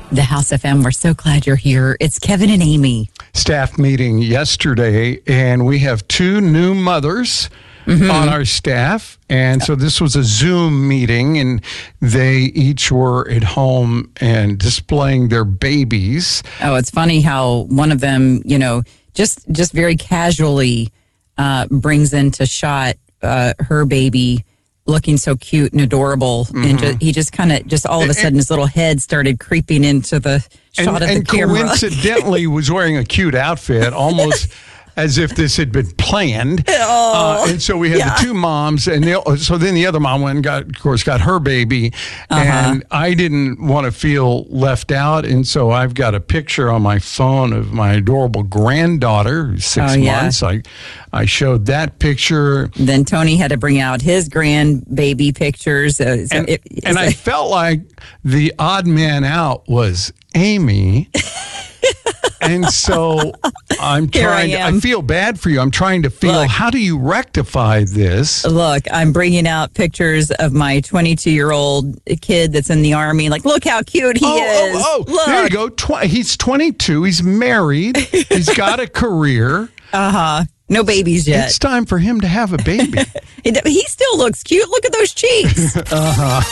The House FM, we're so glad you're here. It's Kevin and Amy. Staff meeting yesterday, and we have two new mothers on our staff. And so this was a Zoom meeting, and they each were at home and displaying their babies. Oh, it's funny how one of them, just very casually brings into shot her baby looking so cute and adorable. And he just kind of, all of a sudden, his little head started creeping into the shot of the camera. And coincidentally was wearing a cute outfit, almost as if this had been planned. And so we had the two moms, and so then the other mom went and got her baby, and I didn't want to feel left out, and so I've got a picture on my phone of my adorable granddaughter, who's 6 months. I showed that picture. Then Tony had to bring out his grandbaby pictures. I felt like the odd man out was Amy. And so I feel bad for you. I'm trying to feel, how do you rectify this? Look, I'm bringing out pictures of my 22-year-old kid that's in the Army. Like, look how cute he is. Look. There you go. He's 22. He's married. He's got a career. No babies yet. It's time for him to have a baby. He still looks cute. Look at those cheeks.